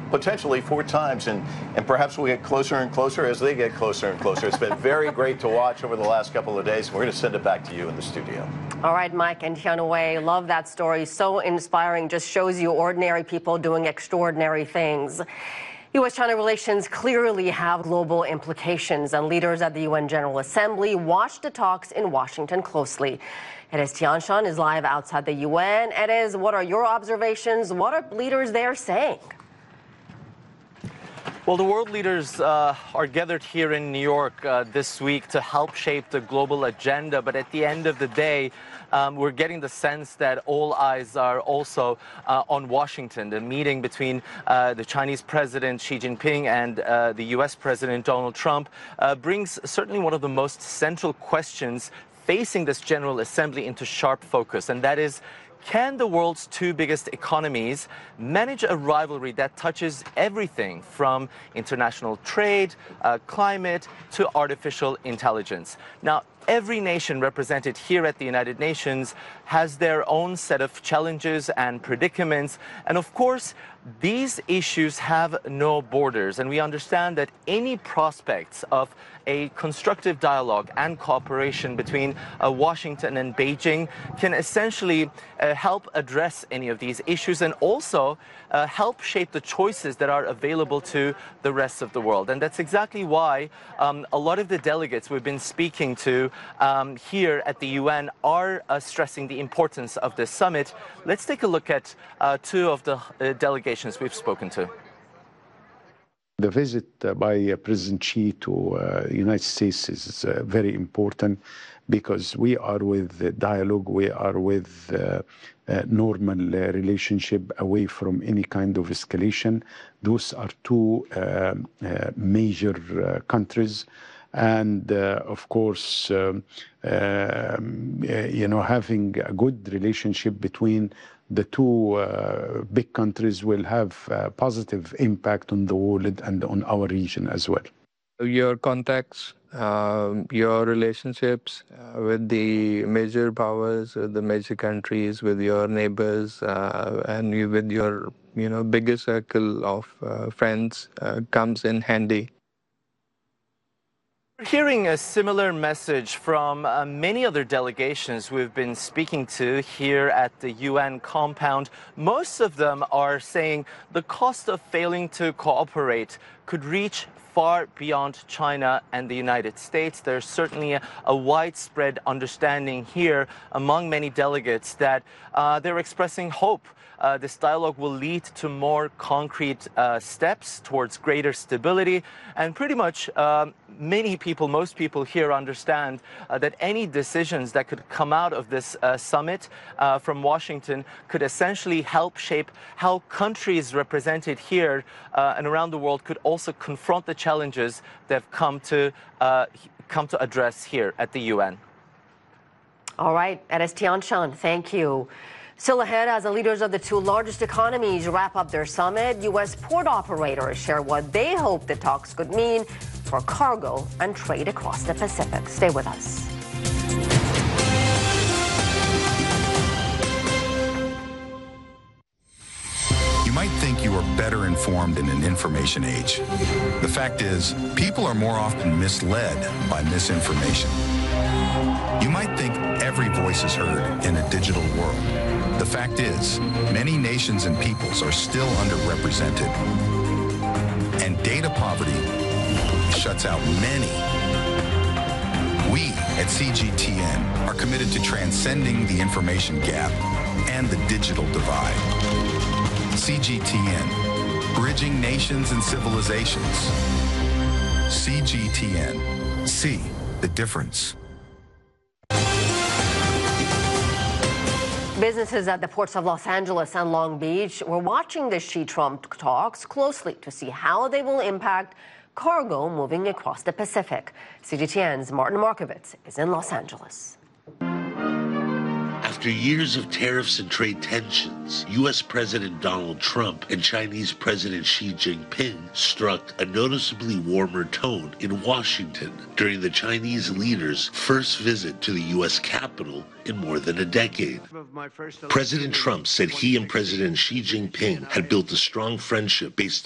potentially 4 times, and perhaps we get closer and closer as they get closer and closer. It's been very great to watch over the last couple of days. We're going to send it back to you in the studio. All right, Mike and Tianwei, love that story. So inspiring, just shows you ordinary people doing extraordinary things. U.S.-China relations clearly have global implications, and leaders at the UN General Assembly watch the talks in Washington closely. Edis Tianshan is live outside the UN. Edis, what are your observations? What are leaders there saying? Well, the world leaders are gathered here in New York this week to help shape the global agenda. But at the end of the day, we're getting the sense that all eyes are also on Washington. The meeting between the Chinese President Xi Jinping and the U.S. President Donald Trump brings certainly one of the most central questions facing this General Assembly into sharp focus, and that is, can the world's 2 biggest economies manage a rivalry that touches everything from international trade, climate, to artificial intelligence? Now, every nation represented here at the United Nations has their own set of challenges and predicaments. And of course, these issues have no borders. And we understand that any prospects of a constructive dialogue and cooperation between Washington and Beijing can essentially help address any of these issues and also help shape the choices that are available to the rest of the world. And that's exactly why a lot of the delegates we've been speaking to here at the UN are stressing the importance of this summit. Let's take a look at 2 of the delegations we've spoken to. The visit by President Xi to the United States is very important because we are with dialogue, we are with normal relationship away from any kind of escalation. Those are 2 major countries. And of course, having a good relationship between the 2 big countries will have a positive impact on the world and on our region as well. Your contacts, your relationships with the major powers, with the major countries, with your neighbors, and with your bigger circle of friends comes in handy. We're hearing a similar message from many other delegations we've been speaking to here at the UN compound. Most of them are saying the cost of failing to cooperate could reach far beyond China and the United States. There's certainly a widespread understanding here among many delegates that they're expressing hope. This dialogue will lead to more concrete steps towards greater stability. And pretty much most people here understand that any decisions that could come out of this summit from Washington could essentially help shape how countries represented here and around the world could also confront the challenges they've come to address here at the UN. All right, Edis Tianshan, thank you. Still ahead, as the leaders of the 2 largest economies wrap up their summit, U.S. port operators share what they hope the talks could mean for cargo and trade across the Pacific. Stay with us. You might think you are better informed in an information age. The fact is, people are more often misled by misinformation. You might think every voice is heard in a digital world. The fact is, many nations and peoples are still underrepresented. And data poverty shuts out many. We at CGTN are committed to transcending the information gap and the digital divide. CGTN, bridging nations and civilizations. CGTN, see the difference. Businesses at the ports of Los Angeles and Long Beach were watching the Xi-Trump talks closely to see how they will impact cargo moving across the Pacific. CGTN's Martin Markovitz is in Los Angeles. After years of tariffs and trade tensions, U.S. President Donald Trump and Chinese President Xi Jinping struck a noticeably warmer tone in Washington during the Chinese leader's first visit to the U.S. Capitol in more than a decade. President Trump said he and President Xi Jinping had built a strong friendship based